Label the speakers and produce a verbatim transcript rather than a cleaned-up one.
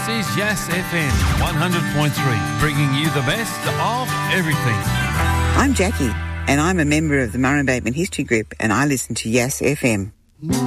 Speaker 1: is Yass F M one hundred point three, bringing you the best of everything.
Speaker 2: I'm Jackie, and I'm a member of the Murray Bateman History Group, and I listen to Yass F M.